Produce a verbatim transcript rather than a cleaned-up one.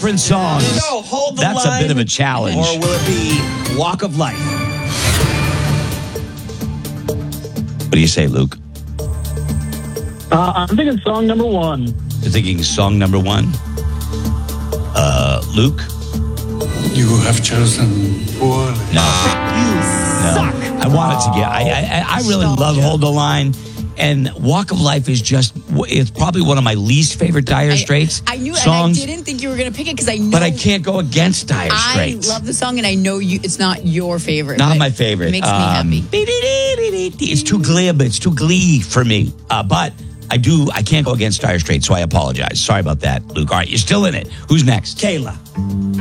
different songs. No, hold the That's line. a bit of a challenge. Or will it be Walk of Life? What do you say, Luke? Uh, I'm thinking song number one. You're thinking song number one? Uh, Luke? You have chosen poorly. No. You suck. No. I wanted to get, I, I, I really Stop, love Jeff. Hold the Line. And Walk of Life is just, it's probably one of my least favorite Dire Straits I, I knew, songs. and I didn't think you were going to pick it because I know. But I can't go against Dire I Straits. love the song, and I know you. It's not your favorite. Not but my favorite. It makes Um, me happy. It's too glib. It's too glee for me. Uh, but I do, I can't go against Dire Straits, so I apologize. Sorry about that, Luke. All right, you're still in it. Who's next? Kayla.